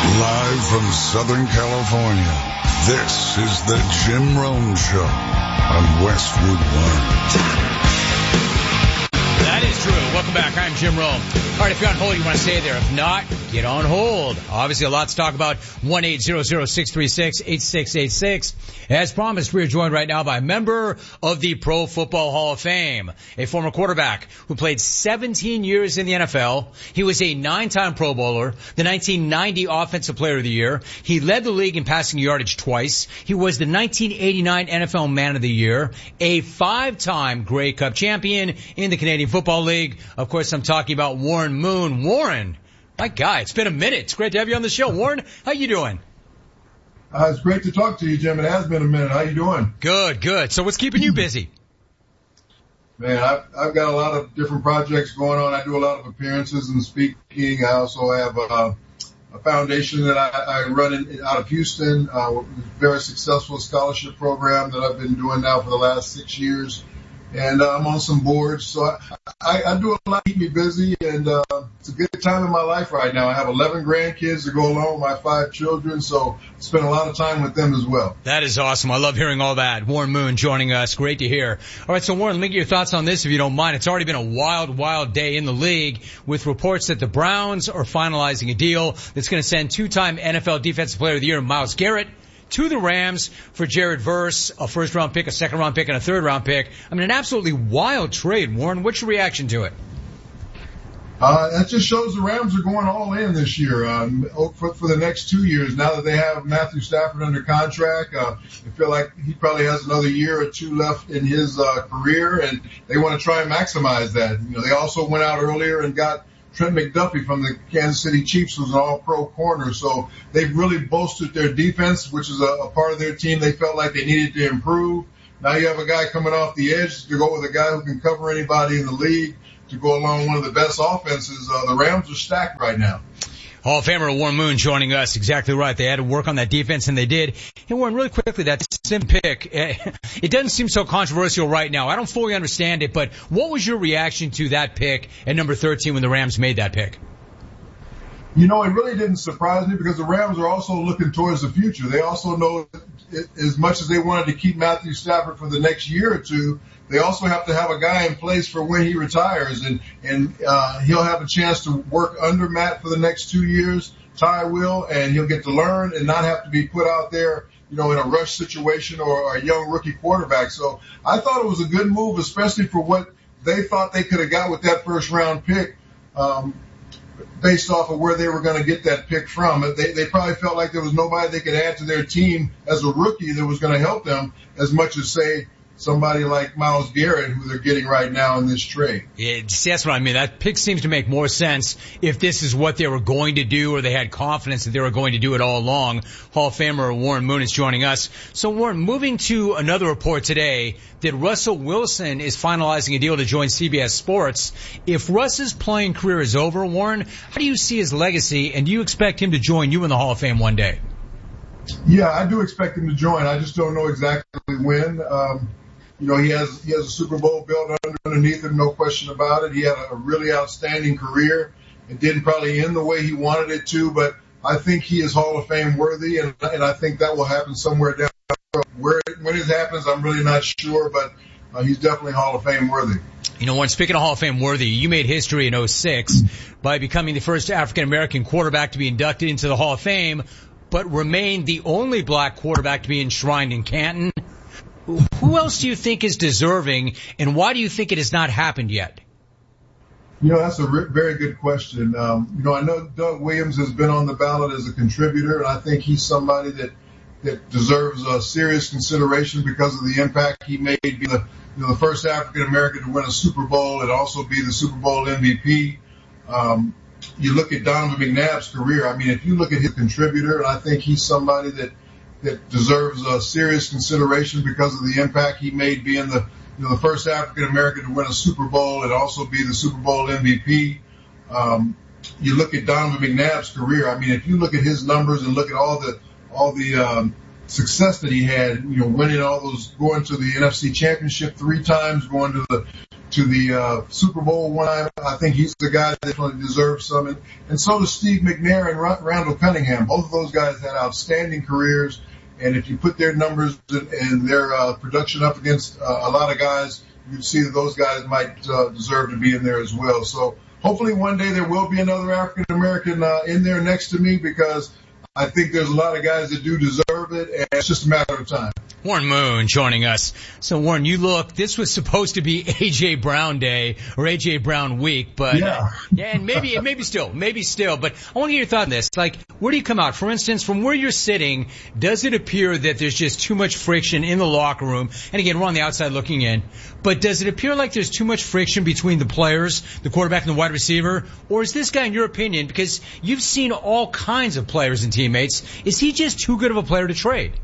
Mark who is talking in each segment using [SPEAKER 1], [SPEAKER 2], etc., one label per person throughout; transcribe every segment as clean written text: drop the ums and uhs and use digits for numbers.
[SPEAKER 1] Live from Southern California, this is the Jim Rome Show on Westwood One.
[SPEAKER 2] That is true. Welcome back. I'm Jim Rome. All right, if you're on hold, you want to stay there. If not, get on hold. Obviously, a lot to talk about. 1-800-636-8686. As promised, we are joined right now by a member of the Pro Football Hall of Fame, a former quarterback who played 17 years in the NFL. He was a 9-time Pro Bowler, the 1990 Offensive Player of the Year. He led the league in passing yardage twice. He was the 1989 NFL Man of the Year, a 5-time Grey Cup champion in the Canadian Football League. Of course, I'm talking about Warren Moon. Warren, my guy, it's been a minute. It's great to have you on the show. Warren, how you doing?
[SPEAKER 3] It's great to talk to you, Jim. It has been a minute. How you doing?
[SPEAKER 2] Good, good. So what's keeping you busy?
[SPEAKER 3] Man, I've got a lot of different projects going on. I do a lot of appearances and speaking. I also have a foundation that I run out of Houston, a very successful scholarship program that I've been doing now for the last 6 years. And I'm on some boards, so I do a lot to keep me busy, and it's a good time in my life right now. I have 11 grandkids to go along with my 5 children, so I spend a lot of time with them as well.
[SPEAKER 2] That is awesome. I love hearing all that. Warren Moon joining us. Great to hear. All right, so Warren, let me get your thoughts on this if you don't mind. It's already been a wild, wild day in the league with reports that the Browns are finalizing a deal that's going to send 2-time NFL Defensive Player of the Year Myles Garrett to the Rams for Jared Verse, a first-round pick, a second-round pick, and a third-round pick. I mean, an absolutely wild trade, Warren. What's your reaction to it?
[SPEAKER 3] That just shows the Rams are going all in this year for the next 2 years. Now that they have Matthew Stafford under contract, I feel like he probably has another year or 2 left in his career, and they want to try and maximize that. You know, they also went out earlier and got Trent McDuffie from the Kansas City Chiefs, who's an all-pro corner. So they've really bolstered their defense, which is a part of their team they felt like they needed to improve. Now you have a guy coming off the edge to go with a guy who can cover anybody in the league to go along one of the best offenses. The Rams are stacked right now.
[SPEAKER 2] Hall of Famer Warren Moon joining us. Exactly right. They had to work on that defense, and they did. Hey, Warren, really quickly, that Sim pick, it doesn't seem so controversial right now. I don't fully understand it, but what was your reaction to that pick at number 13 when the Rams made that pick?
[SPEAKER 3] You know, it really didn't surprise me because the Rams are also looking towards the future. They also know as much as they wanted to keep Matthew Stafford for the next year or two, they also have to have a guy in place for when he retires, and he'll have a chance to work under Matt for the next 2 years. Ty will, and he'll get to learn and not have to be put out there, you know, in a rush situation or a young rookie quarterback. So I thought it was a good move, especially for what they thought they could have got with that first round pick, based off of where they were going to get that pick from. They probably felt like there was nobody they could add to their team as a rookie that was going to help them as much as, say, somebody like Myles Garrett, who they're getting right now in this trade.
[SPEAKER 2] Yeah, see, that's what I mean. That pick seems to make more sense if this is what they were going to do or they had confidence that they were going to do it all along. Hall of Famer Warren Moon is joining us. So, Warren, moving to another report today that Russell Wilson is finalizing a deal to join CBS Sports. If Russ's playing career is over, Warren, how do you see his legacy, and do you expect him to join you in the Hall of Fame one day?
[SPEAKER 3] Yeah, I do expect him to join. I just don't know exactly when. You know, he has a Super Bowl belt underneath him, no question about it. He had a really outstanding career. It didn't probably end the way he wanted it to, but I think he is Hall of Fame worthy, and I think that will happen somewhere down the road. When it happens, I'm really not sure, but he's definitely Hall of Fame worthy.
[SPEAKER 2] You know, Warren, speaking of Hall of Fame worthy, you made history in 2006 by becoming the first African-American quarterback to be inducted into the Hall of Fame, but remained the only black quarterback to be enshrined in Canton. Who else do you think is deserving, and why do you think it has not happened yet?
[SPEAKER 3] You know, that's a very good question. You know, I know Doug Williams has been on the ballot as a contributor, and I think he's somebody that deserves a serious consideration because of the impact he made, be the first African American to win a Super Bowl and also be the Super Bowl MVP. You look at Donovan McNabb's career. I mean, if you look at his contributor, and I think he's somebody that deserves a serious consideration because of the impact he made, being the first African American to win a Super Bowl and also be the Super Bowl MVP. You look at Donovan McNabb's career. I mean, if you look at his numbers and look at all the success that he had, you know, winning all those, going to the NFC Championship 3 times, going to the the Super Bowl one. I think he's the guy that definitely deserves some. And so does Steve McNair and Randall Cunningham. Both of those guys had outstanding careers. And if you put their numbers and their production up against a lot of guys, you'd see that those guys might deserve to be in there as well. So hopefully one day there will be another African American in there next to me, because I think there's a lot of guys that do deserve it, and it's just a matter of time.
[SPEAKER 2] Warren Moon joining us. So Warren, this was supposed to be A.J. Brown Day or A.J. Brown Week, but
[SPEAKER 3] yeah,
[SPEAKER 2] and maybe still, but I want to get your thought on this. Like, where do you come out? For instance, from where you're sitting, does it appear that there's just too much friction in the locker room? And again, we're on the outside looking in, but does it appear like there's too much friction between the players, the quarterback and the wide receiver? Or is this guy, in your opinion, because you've seen all kinds of players and teammates, is he just too good of a player to trade?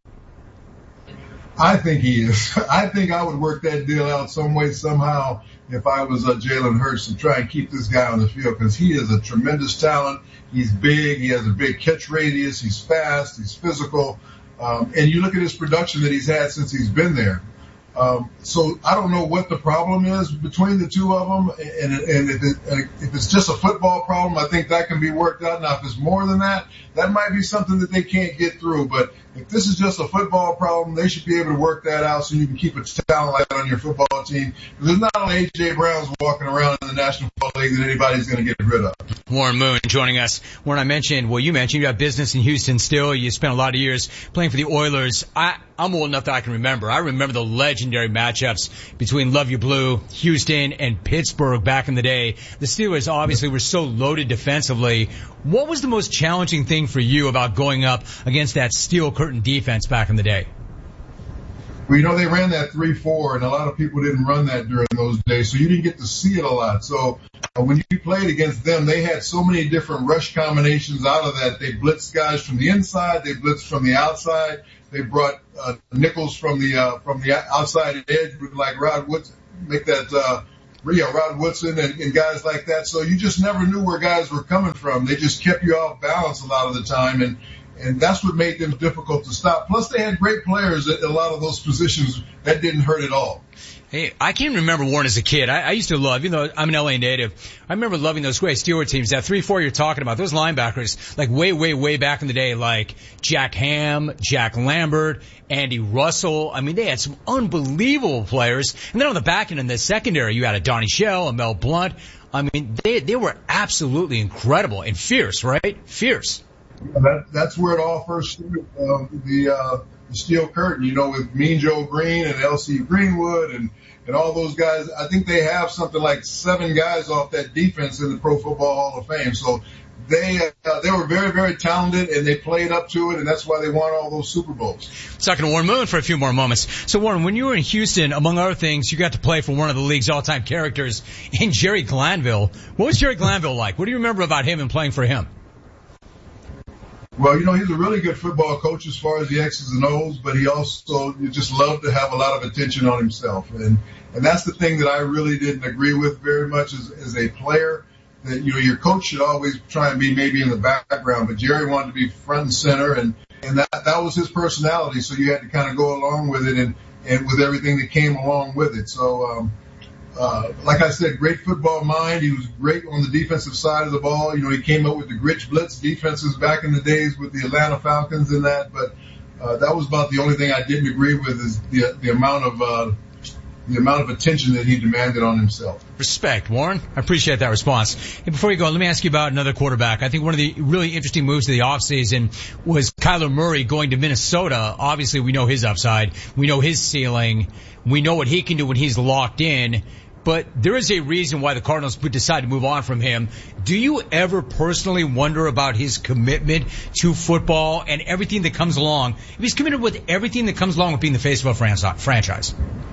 [SPEAKER 3] I think he is. I think I would work that deal out some way, somehow, if I was Jalen Hurts, and try and keep this guy on the field, because he is a tremendous talent. He's big. He has a big catch radius. He's fast. He's physical. And you look at his production that he's had since he's been there. So I don't know what the problem is between the two of them. And if it's just a football problem, I think that can be worked out. Now, if it's more than that, that might be something that they can't get through. But if this is just a football problem, they should be able to work that out so you can keep a talent like that on your football team. There's not only A.J. Browns walking around in the National Football League that anybody's going to get rid of.
[SPEAKER 2] Warren Moon joining us. Warren, you mentioned you have business in Houston still. You spent a lot of years playing for the Oilers. I'm old enough that I can remember. I remember the legendary matchups between Love You Blue, Houston, and Pittsburgh back in the day. The Steelers obviously were so loaded defensively. What was the most challenging thing for you about going up against that steel curtain defense back in the day?
[SPEAKER 3] Well, they ran that 3-4, and a lot of people didn't run that during those days, so you didn't get to see it a lot. So when you played against them, they had so many different rush combinations out of that. They blitzed guys from the inside. They blitzed from the outside. They brought nickels from the outside edge, like Rod Woodson, Rod Woodson and guys like that. So you just never knew where guys were coming from. They just kept you off balance a lot of the time, and that's what made them difficult to stop. Plus, they had great players at a lot of those positions. That didn't hurt at all.
[SPEAKER 2] Hey, I can remember Warren as a kid. I used to love, even though I'm an LA native, I remember loving those great Steelers teams. That 3-4 you're talking about, those linebackers, like way back in the day, like Jack Ham, Jack Lambert, Andy Russell. I mean, they had some unbelievable players. And then on the back end in the secondary, you had a Donnie Shell, a Mel Blount. I mean, they were absolutely incredible and fierce, right? Fierce.
[SPEAKER 3] That's where it all first started. The steel curtain, with Mean Joe Green and L.C. Greenwood and all those guys. I think they have something like 7 guys off that defense in the Pro Football Hall of Fame. So they were very, very talented, and they played up to it, and that's why they won all those Super Bowls.
[SPEAKER 2] Talking to Warren Moon for a few more moments. So, Warren, when you were in Houston, among other things, you got to play for one of the league's all-time characters in Jerry Glanville. What was Jerry Glanville like? What do you remember about him and playing for him?
[SPEAKER 3] Well, he's a really good football coach as far as the X's and O's, but he also just loved to have a lot of attention on himself. And that's the thing that I really didn't agree with very much as a player, that, your coach should always try and be maybe in the background, but Jerry wanted to be front and center, and that was his personality. So you had to kind of go along with it and with everything that came along with it. So, like I said, great football mind. He was great on the defensive side of the ball. He came up with the Gritch Blitz defenses back in the days with the Atlanta Falcons and that. But that was about the only thing I didn't agree with, is the amount of attention that he demanded on himself.
[SPEAKER 2] Respect, Warren. I appreciate that response. Hey, before you go, let me ask you about another quarterback. I think one of the really interesting moves of the offseason was Kyler Murray going to Minnesota. Obviously, we know his upside. We know his ceiling. We know what he can do when he's locked in. But there is a reason why the Cardinals would decide to move on from him. Do you ever personally wonder about his commitment to football and everything that comes along? If he's committed with everything that comes along with being the face of a franchise.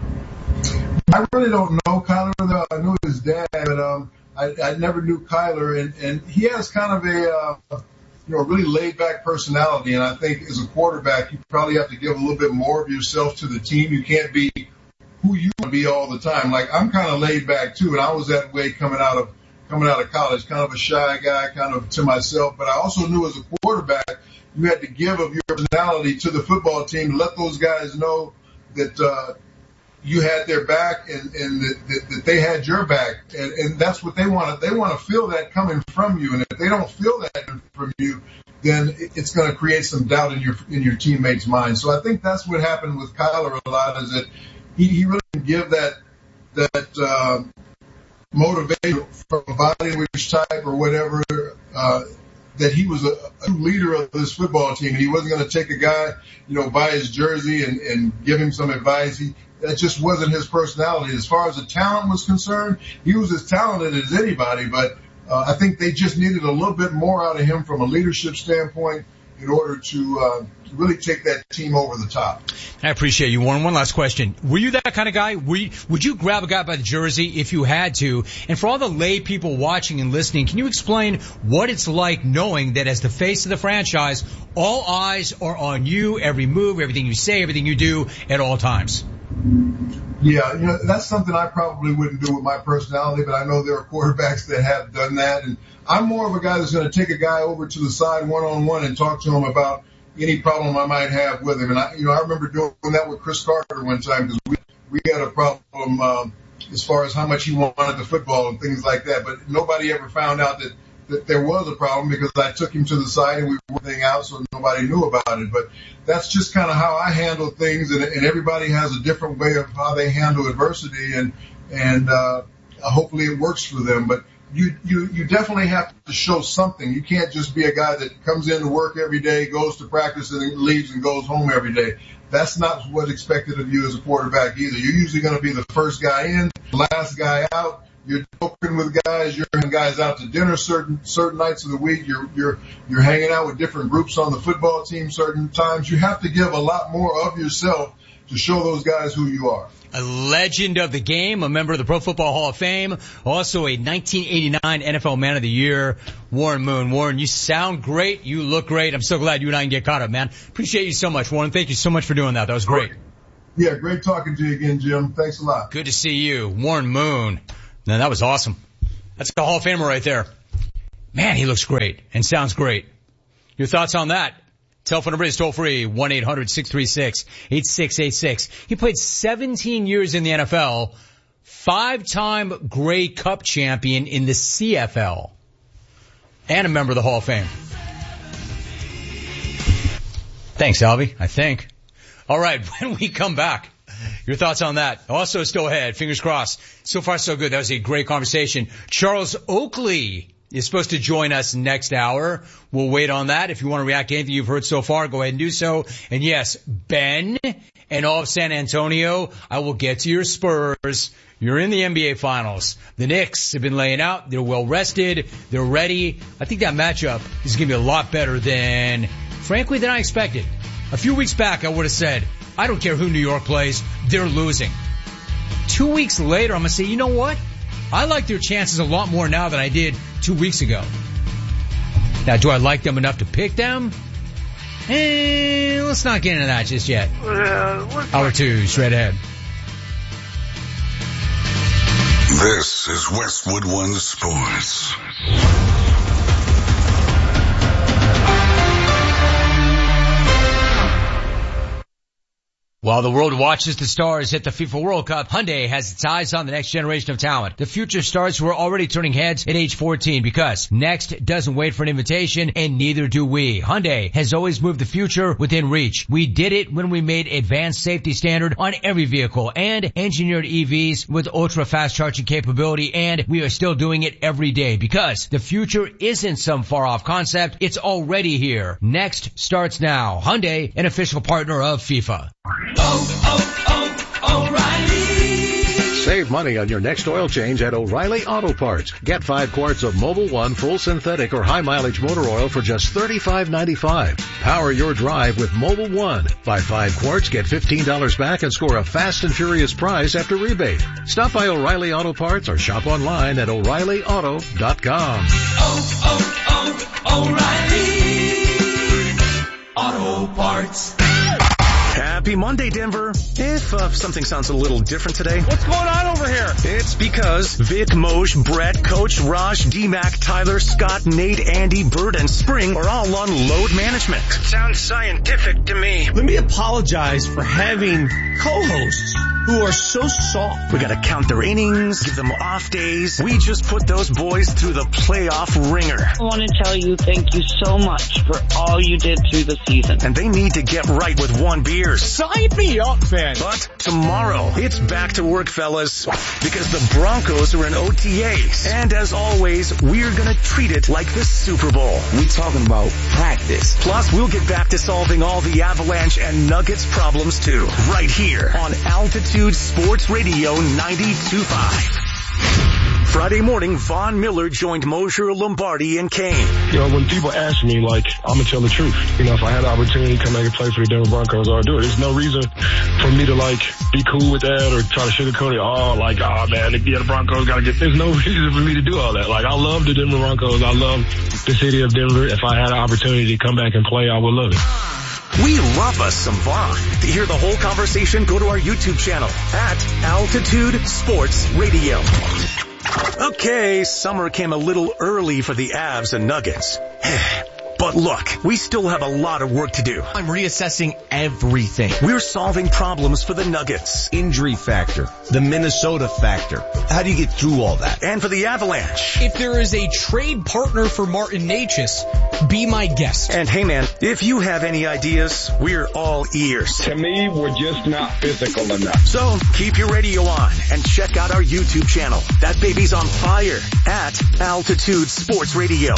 [SPEAKER 3] I really don't know Kyler, though. I knew his dad, but I never knew Kyler. And he has kind of a really laid-back personality. And I think as a quarterback, you probably have to give a little bit more of yourself to the team. You can't be who you want to be all the time. Like, I'm kind of laid back too, and I was that way coming out of college, kind of a shy guy, kind of to myself. But I also knew as a quarterback, you had to give of your personality to the football team, let those guys know that you had their back and that they had your back. And that's what they want. They want to feel that coming from you. And if they don't feel that from you, then it's going to create some doubt in your teammates' minds. So I think that's what happened with Kyler a lot, is that he really didn't give that motivation from body language type or whatever, that he was a leader of this football team. He wasn't going to take a guy, by his jersey and give him some advice. That just wasn't his personality. As far as the talent was concerned, he was as talented as anybody, but I think they just needed a little bit more out of him from a leadership standpoint in order to really take that team over the top.
[SPEAKER 2] I appreciate you, Warren. One last question. Were you that kind of guy? Would you grab a guy by the jersey if you had to? And for all the lay people watching and listening, can you explain what it's like knowing that as the face of the franchise, all eyes are on you, every move, everything you say, everything you do at all times?
[SPEAKER 3] Yeah, that's something I probably wouldn't do with my personality, but I know there are quarterbacks that have done that. And I'm more of a guy that's going to take a guy over to the side one-on-one and talk to him about any problem I might have with him. And I remember doing that with Chris Carter one time, because we had a problem as far as how much he wanted the football and things like that. But nobody ever found out that there was a problem, because I took him to the side and we worked things out so nobody knew about it. But that's just kind of how I handle things, and everybody has a different way of how they handle adversity, and hopefully it works for them. But you definitely have to show something. You can't just be a guy that comes in to work every day, goes to practice, and then leaves and goes home every day. That's not what's expected of you as a quarterback either. You're usually going to be the first guy in, last guy out. You're joking with guys. You're having guys out to dinner certain nights of the week. You're hanging out with different groups on the football team certain times. You have to give a lot more of yourself to show those guys who you are.
[SPEAKER 2] A legend of the game, a member of the Pro Football Hall of Fame, also a 1989 NFL Man of the Year, Warren Moon. Warren, you sound great. You look great. I'm so glad you and I can get caught up, man. Appreciate you so much, Warren. Thank you so much for doing that. That was great.
[SPEAKER 3] Yeah, great talking to you again, Jim. Thanks a lot.
[SPEAKER 2] Good to see you. Warren Moon. No, that was awesome. That's the Hall of Famer right there. Man, he looks great and sounds great. Your thoughts on that? Telephone number is toll free, 1-800-636-8686. He played 17 years in the NFL, 5-time Grey Cup champion in the CFL, and a member of the Hall of Fame. Thanks, Albie, I think. All right, when we come back, your thoughts on that. Also still ahead, fingers crossed. So far so good. That was a great conversation. Charles Oakley is supposed to join us next hour. We'll wait on that. If you want to react to anything you've heard so far, go ahead and do so. And yes, Ben and all of San Antonio, I will get to your Spurs. You're in the NBA Finals. The Knicks have been laying out. They're well rested. They're ready. I think that matchup is going to be a lot better than I expected. A few weeks back, I would have said, I don't care who New York plays. They're losing. 2 weeks later, I'm going to say, you know what? I like their chances a lot more now than I did 2 weeks ago. Now, do I like them enough to pick them? Let's not get into that just yet. Hour 2, straight ahead.
[SPEAKER 1] This is Westwood One Sports.
[SPEAKER 2] While the world watches the stars hit the FIFA World Cup, Hyundai has its eyes on the next generation of talent. The future stars who are already turning heads at age 14, because next doesn't wait for an invitation, and neither do we. Hyundai has always moved the future within reach. We did it when we made advanced safety standard on every vehicle and engineered EVs with ultra-fast charging capability, and we are still doing it every day, because the future isn't some far-off concept. It's already here. Next starts now. Hyundai, an official partner of FIFA.
[SPEAKER 4] O'Reilly. Save money on your next oil change at O'Reilly Auto Parts. Get 5 quarts of Mobil 1 full synthetic or high mileage motor oil for just $35.95. Power your drive with Mobil 1. Buy 5 quarts, get $15 back, and score a fast and furious prize after rebate. Stop by O'Reilly Auto Parts or shop online at O'ReillyAuto.com.
[SPEAKER 5] O'Reilly Auto Parts.
[SPEAKER 6] Happy Monday, Denver. If something sounds a little different today.
[SPEAKER 7] What's going on over here?
[SPEAKER 6] It's because Vic, Moshe, Brett, Coach, Raj, D-Mac, Tyler, Scott, Nate, Andy, Bert, and Spring are all on load management.
[SPEAKER 7] Sounds scientific to me.
[SPEAKER 8] Let me apologize for having co-hosts
[SPEAKER 7] who are so soft.
[SPEAKER 6] We gotta count their innings, give them off days. We just put those boys through the playoff ringer.
[SPEAKER 8] I want to tell you thank you so much for all you did through the season.
[SPEAKER 6] And they need to get right with one beer.
[SPEAKER 7] Sign me up, man.
[SPEAKER 6] But tomorrow, it's back to work, fellas, because the Broncos are in OTAs. And as always, we're gonna treat it like the Super Bowl.
[SPEAKER 9] We talking about practice.
[SPEAKER 6] Plus, we'll get back to solving all the Avalanche and Nuggets problems too, right here on Altitude Sports Radio 92.5. Friday morning, Von Miller joined Mosher, Lombardi, and Kane.
[SPEAKER 10] You know, when people ask me, like, I'm going to tell the truth. You know, if I had the opportunity to come back and play for the Denver Broncos, I would do it. There's no reason for me to, like, be cool with that or try to sugarcoat it. Man, the Broncos got to get... There's no reason for me to do all that. Like, I love the Denver Broncos. I love the city of Denver. If I had an opportunity to come back and play, I would love it.
[SPEAKER 6] We love us some Vaughn. To hear the whole conversation, go to our YouTube channel at Altitude Sports Radio. Okay, summer came a little early for the Avs and Nuggets. But look, we still have a lot of work to do.
[SPEAKER 7] I'm reassessing everything.
[SPEAKER 6] We're solving problems for the Nuggets.
[SPEAKER 9] Injury factor. The Minnesota factor. How do you get through all that?
[SPEAKER 6] And for the Avalanche.
[SPEAKER 7] If there is a trade partner for Martin Necas, be my guest.
[SPEAKER 6] And hey man, if you have any ideas, we're all ears.
[SPEAKER 10] To me, we're just not physical enough.
[SPEAKER 6] So keep your radio on and check out our YouTube channel. That baby's on fire at Altitude Sports Radio.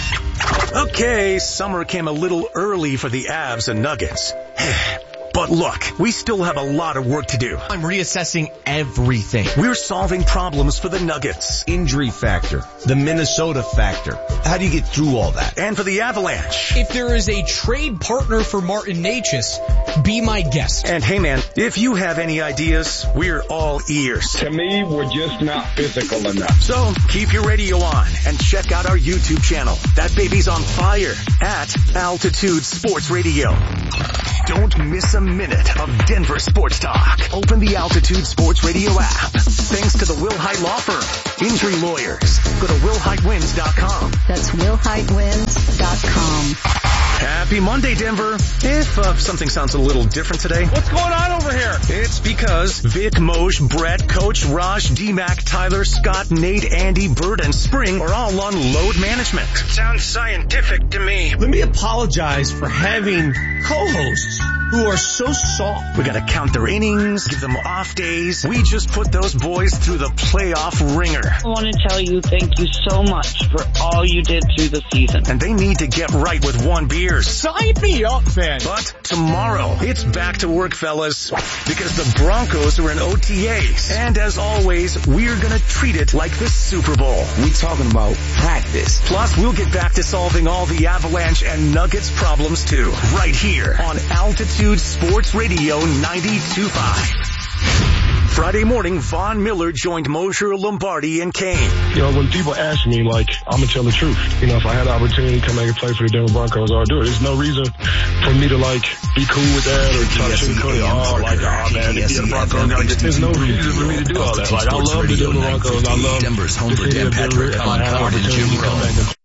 [SPEAKER 6] Okay, summer came a little early for the Avs and Nuggets. But look, we still have a lot of work to do.
[SPEAKER 7] I'm reassessing everything.
[SPEAKER 6] We're solving problems for the Nuggets.
[SPEAKER 9] Injury factor. The Minnesota factor. How do you get through all that?
[SPEAKER 6] And for the Avalanche.
[SPEAKER 7] If there is a trade partner for Martin Necas, be my guest.
[SPEAKER 6] And hey man, if you have any ideas, we're all ears.
[SPEAKER 10] To me, we're just not physical enough.
[SPEAKER 6] So keep your radio on and check out our YouTube channel. That baby's on fire at Altitude Sports Radio. Don't miss a minute of Denver sports talk. Open the Altitude Sports Radio app. Thanks to the Will Height Law Firm. Injury lawyers. Go to willheightwins.com.
[SPEAKER 11] That's willheightwins.com.
[SPEAKER 6] Happy Monday, Denver. If something sounds a little different today.
[SPEAKER 7] What's going on over here?
[SPEAKER 6] It's because Vic, Moshe, Brett, Coach, Raj, D-Mac, Tyler, Scott, Nate, Andy, Bird, and Spring are all on load management. Sounds scientific to me.
[SPEAKER 7] Let me apologize for having co-hosts who are so soft.
[SPEAKER 6] We gotta count their innings, give them off days. We just put those boys through the playoff ringer.
[SPEAKER 8] I want to tell you thank you so much for all you did through the season.
[SPEAKER 6] And they need to get right with one beer.
[SPEAKER 7] Sign me up, man.
[SPEAKER 6] But tomorrow, it's back to work, fellas, because the Broncos are in OTAs. And as always, we're gonna treat it like the Super Bowl.
[SPEAKER 9] We talking about practice.
[SPEAKER 6] Plus, we'll get back to solving all the Avalanche and Nuggets problems too, right here on Altitude Sports Radio 92.5. Friday morning, Von Miller joined Mosher, Lombardi, and Kane.
[SPEAKER 10] You know, when people ask me, like, I'm going to tell the truth. You know, if I had the opportunity to come back and play for the Denver Broncos, I would do it. There's no reason for me to, like, be cool with that or try to sugarcoat it. The Broncos got to get... There's no reason for me to do all that. Like, I love the Denver Broncos. I love the city of Denver. If I had an opportunity to come back and